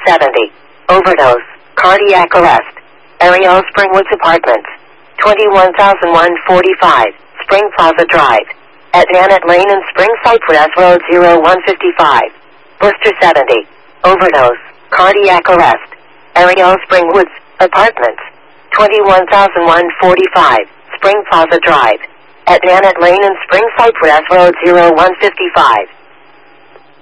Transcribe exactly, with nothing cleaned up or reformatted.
seventy. Overdose. Cardiac arrest. Ariel Springwoods Apartments. twenty-one thousand one hundred forty-five. Spring Plaza Drive. At Nanette Lane and Spring Cypress Road zero one fifty-five. Worcester seventy. Overdose. Cardiac arrest. Ariel Springwoods Apartments. twenty-one thousand one hundred forty-five. Spring Plaza Drive. At Nanette Lane and Spring Cypress Road zero one fifty-five.